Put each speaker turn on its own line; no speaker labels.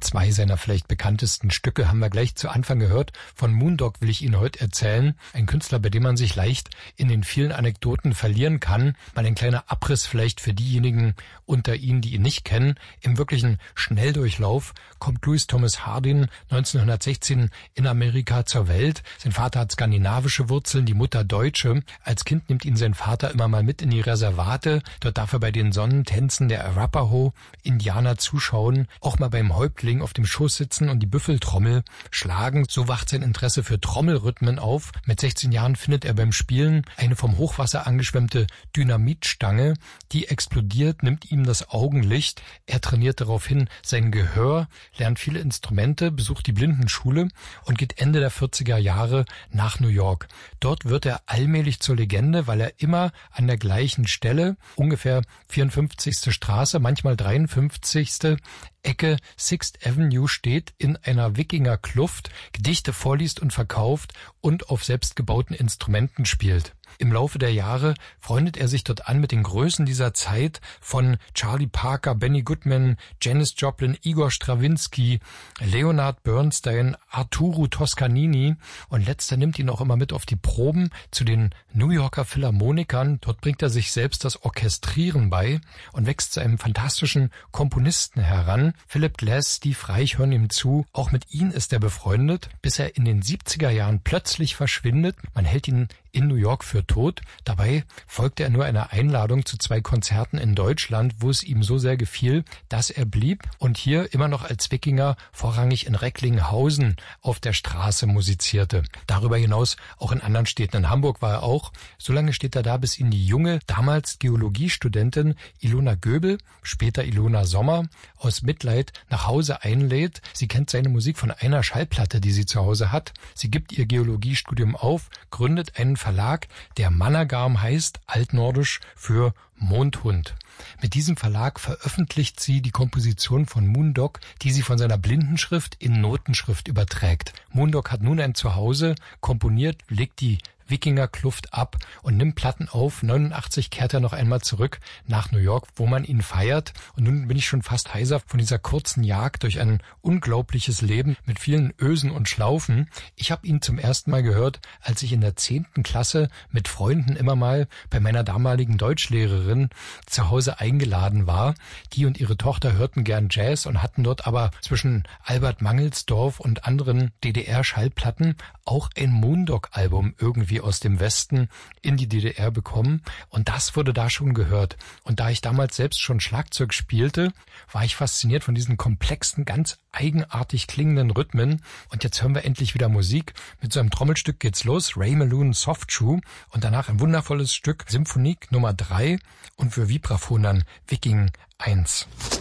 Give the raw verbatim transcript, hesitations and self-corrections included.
Zwei seiner vielleicht bekanntesten Stücke haben wir gleich zu Anfang gehört. Von Moondog will ich Ihnen heute erzählen. Ein Künstler, bei dem man sich leicht in den vielen Anekdoten verlieren kann. Mal ein kleiner Abriss vielleicht für diejenigen unter Ihnen, die ihn nicht kennen. Im wirklichen Schnelldurchlauf kommt Louis Thomas Hardin neunzehnhundertsechzehn in Amerika zur Welt. Sein Vater hat skandinavische Wurzeln, die Mutter Deutsche. Als Kind nimmt ihn sein Vater immer mal mit in die Reservate. Dort darf er bei den Sonnentänzen der Arapaho-Indianer zuschauen, auch mal beim Häuptling auf dem Schoß sitzen und die Büffeltrommel schlagen. So wacht sein Interesse für Trommelrhythmen auf. Mit sechzehn Jahren findet er beim Spielen eine vom Hochwasser angeschwemmte Dynamitstange. Die explodiert, nimmt ihm das Augenlicht. Er trainiert daraufhin sein Gehör, lernt viele Instrumente, besucht die Blindenschule und geht Ende der vierziger Jahre nach New York. Dort wird er allmählich zur Legende, weil er immer an der gleichen Stelle, ungefähr vierundfünfzigste Straße, manchmal dreiundfünfzigste Ecke Sixth Avenue steht, in einer Wikinger-Kluft, Gedichte vorliest und verkauft und auf selbstgebauten Instrumenten spielt. Im Laufe der Jahre freundet er sich dort an mit den Größen dieser Zeit von Charlie Parker, Benny Goodman, Janis Joplin, Igor Strawinski, Leonard Bernstein, Arturo Toscanini und letzter nimmt ihn auch immer mit auf die Proben zu den New Yorker Philharmonikern. Dort bringt er sich selbst das Orchestrieren bei und wächst zu einem fantastischen Komponisten heran. Philip Glass, Steve Reich hören ihm zu. Auch mit ihnen ist er befreundet, bis er in den siebziger Jahren plötzlich verschwindet. Man hält ihn in New York für tot. Dabei folgte er nur einer Einladung zu zwei Konzerten in Deutschland, wo es ihm so sehr gefiel, dass er blieb und hier immer noch als Wikinger vorrangig in Recklinghausen auf der Straße musizierte. Darüber hinaus auch in anderen Städten. In Hamburg war er auch. So lange steht er da, bis ihn die junge, damals Geologiestudentin Ilona Göbel, später Ilona Sommer, aus Mitleid nach Hause einlädt. Sie kennt seine Musik von einer Schallplatte, die sie zu Hause hat. Sie gibt ihr Geologiestudium auf, gründet einen Verlag, der Mannergarm heißt, altnordisch für Mondhund. Mit diesem Verlag veröffentlicht sie die Komposition von Moondog, die sie von seiner Blindenschrift in Notenschrift überträgt. Moondog hat nun ein Zuhause, komponiert, legt die Wikinger-Kluft ab und nimmt Platten auf. neunundachtzig kehrt er noch einmal zurück nach New York, wo man ihn feiert. Und nun bin ich schon fast heiser von dieser kurzen Jagd durch ein unglaubliches Leben mit vielen Ösen und Schlaufen. Ich habe ihn zum ersten Mal gehört, als ich in der zehnten Klasse mit Freunden immer mal bei meiner damaligen Deutschlehrerin zu Hause eingeladen war. Die und ihre Tochter hörten gern Jazz und hatten dort aber zwischen Albert Mangelsdorf und anderen D D R-Schallplatten auch ein Moondog-Album irgendwie aus dem Westen in die D D R bekommen und das wurde da schon gehört. Und da ich damals selbst schon Schlagzeug spielte, war ich fasziniert von diesen komplexen, ganz eigenartig klingenden Rhythmen. Und jetzt hören wir endlich wieder Musik. Mit so einem Trommelstück geht's los, Ray Malone Soft Shoe und danach ein wundervolles Stück Symphonik Nummer drei und für Vibraphon dann Viking eins.